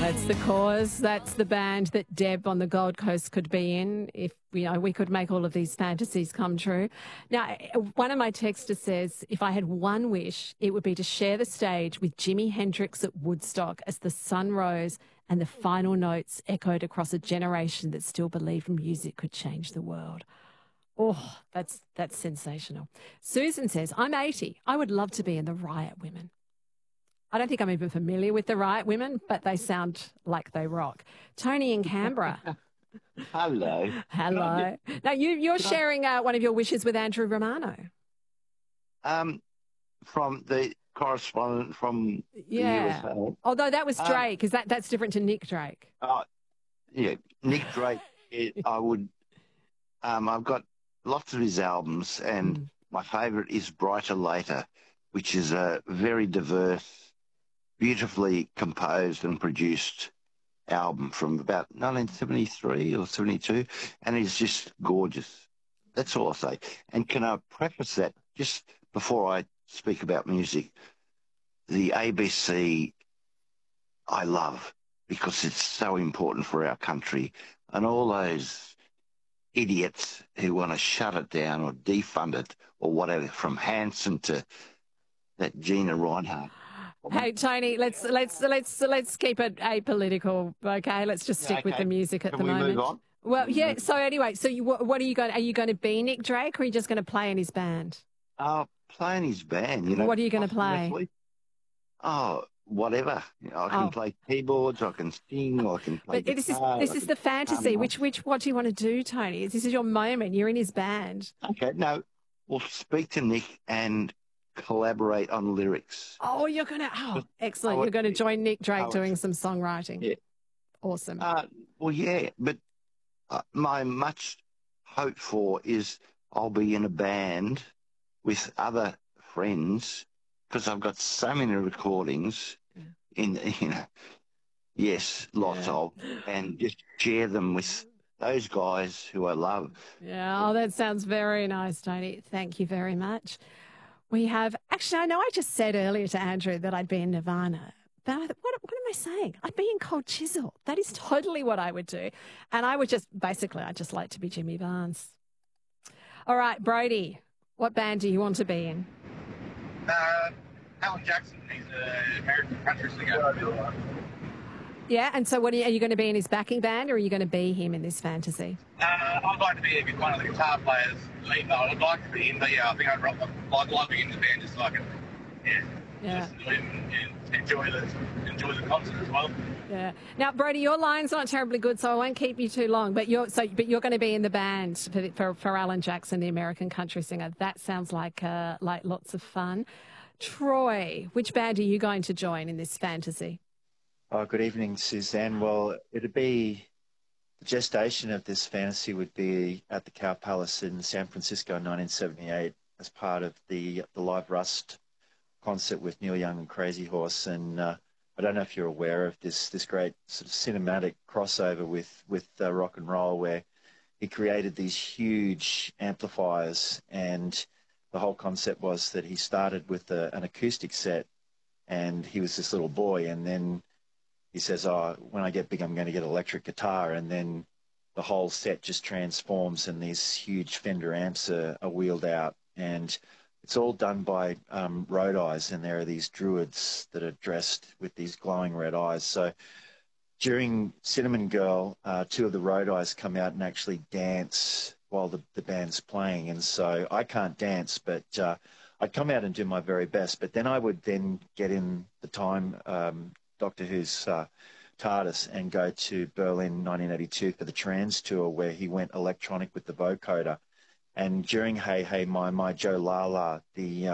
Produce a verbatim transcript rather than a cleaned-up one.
That's The Cause. That's the band that Deb on the Gold Coast could be in if, you know, we could make all of these fantasies come true. Now, one of my texters says, if I had one wish, it would be to share the stage with Jimi Hendrix at Woodstock as the sun rose and the final notes echoed across a generation that still believed music could change the world. Oh, that's that's sensational. Susan says, I'm eighty. I would love to be in the Riot Women. I don't think I'm even familiar with the Riot Women, but they sound like they rock. Tony in Canberra. Hello. Hello. Now, you, you're sharing uh, one of your wishes with Andrew Romano. Um, from the correspondent from Yeah. the U S A. Although that was Um, Drake, because that, that's different to Nick Drake. Uh, yeah, Nick Drake, it, I would, um, I've got lots of his albums, and Mm. my favourite is Brighter Later, which is a very diverse, beautifully composed and produced album from about nineteen seventy-three or seventy-two, and it's just gorgeous. That's all I'll say. And can I preface that, just before I speak about music, the A B C I love because it's so important for our country, and all those idiots who want to shut it down or defund it or whatever, from Hanson to that Gina Reinhardt. Hey Tony, let's let's let's let's keep it apolitical, okay? Let's just stick Yeah, with okay. the music at Can the we moment. move on? Well, Can we yeah. move- So anyway, so you what, what are you going? Are you going to be Nick Drake, or are you just going to play in his band? Uh, playing his band, you know. What are you going to play? possibly. Oh, whatever. You know, I can Oh. play keyboards, I can sing, I can play But this is guitar. this I is can the fantasy. hum. Which which what do you want to do, Tony? This is your moment. You're in his band. Okay, no, we'll speak to Nick and collaborate on lyrics. Oh, you're going to. Oh, excellent. I would- You're going to join Nick Drake I would- doing some songwriting. Yeah. Awesome. Uh, well, yeah, but uh, my much hoped for is I'll be in a band with other friends, because I've got so many recordings in, you know, yes, lots Yeah. of, and just share them with those guys who I love. Yeah, oh, that sounds very nice, Tony. Thank you very much. We have, actually, I know I just said earlier to Andrew that I'd be in Nirvana, but I, what, what am I saying? I'd be in Cold Chisel. That is totally what I would do. And I would just, basically, I'd just like to be Jimmy Barnes. All right, Brody, what band do you want to be in? Uh, Alan Jackson, he's an American country singer. Yeah, and so what are you, are you going to be in his backing band, or are you going to be him in this fantasy? Uh, I'd like to be with one of the guitar players. Like, I would like to be in, but yeah, I think I'd rather- like like being in the band just so I can yeah, Yeah. listen to him and enjoy the enjoy the concert as well. Yeah. Now, Brody, your line's not terribly good, so I won't keep you too long. But you're so, but you're going to be in the band for the- for, for Alan Jackson, the American country singer. That sounds like uh, like lots of fun. Troy, which band are you going to join in this fantasy? Oh, good evening, Suzanne. Well, it'd be the gestation of this fantasy would be at the Cow Palace in San Francisco in nineteen seventy-eight as part of the the Live Rust concert with Neil Young and Crazy Horse. And uh, I don't know if you're aware of this this great sort of cinematic crossover with with uh, rock and roll, where he created these huge amplifiers, and the whole concept was that he started with a, an acoustic set, and he was this little boy, and then he says, oh, when I get big, I'm going to get an electric guitar. And then the whole set just transforms and these huge Fender amps are, are wheeled out. And it's all done by um, Road Eyes. And there are these druids that are dressed with these glowing red eyes. So during Cinnamon Girl, uh, two of the Road Eyes come out and actually dance while the, the band's playing. And so I can't dance, but uh, I'd come out and do my very best. But then I would then get in the time um, Doctor Who's uh, TARDIS and go to Berlin nineteen eighty-two for the Trans Tour, where he went electronic with the vocoder. And during Hey Hey My My Joe La La, the